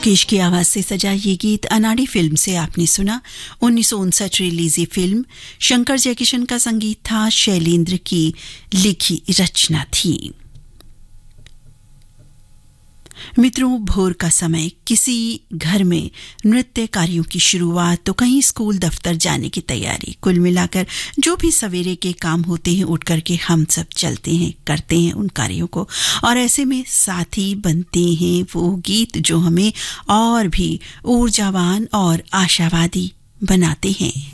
मुकेश की आवाज से सजा ये गीत अनाड़ी फिल्म से आपने सुना। 1959 रिलीज ये फिल्म शंकर जयकिशन का संगीत था, शैलेंद्र की लिखी रचना थी। मित्रों, भोर का समय, किसी घर में नृत्य कार्यों की शुरुआत तो कहीं स्कूल दफ्तर जाने की तैयारी, कुल मिलाकर जो भी सवेरे के काम होते हैं उठ करके हम सब चलते हैं, करते हैं उन कार्यों को, और ऐसे में साथी बनते हैं वो गीत जो हमें और भी ऊर्जावान और आशावादी बनाते हैं।